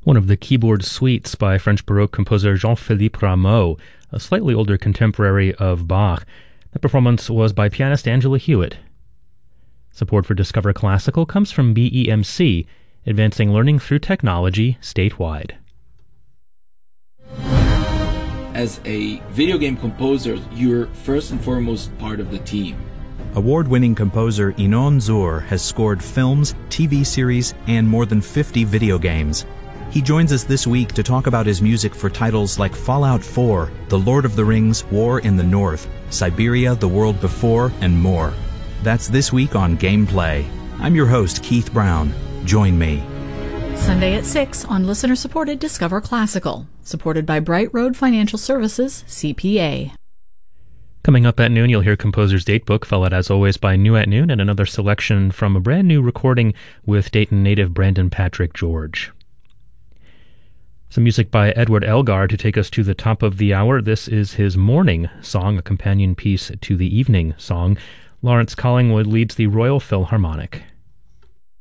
one of the keyboard suites by French Baroque composer Jean-Philippe Rameau, a slightly older contemporary of Bach. The performance was by pianist Angela Hewitt. Support for Discover Classical comes from BEMC, advancing learning through technology statewide. As a video game composer, you're first and foremost part of the team. Award-winning composer Inon Zur has scored films, TV series, and more than 50 video games. He joins us this week to talk about his music for titles like Fallout 4, The Lord of the Rings, War in the North, Siberia, The World Before, and more. That's this week on Gameplay. I'm your host, Keith Brown. Join me. Sunday at 6 on listener-supported Discover Classical, supported by Bright Road Financial Services, CPA. Coming up at noon, you'll hear Composer's Datebook, followed as always by New at Noon and another selection from a brand new recording with Dayton native Brandon Patrick George. Some music by Edward Elgar to take us to the top of the hour. This is his Morning song, a companion piece to the Evening song. Lawrence Collingwood leads the Royal Philharmonic.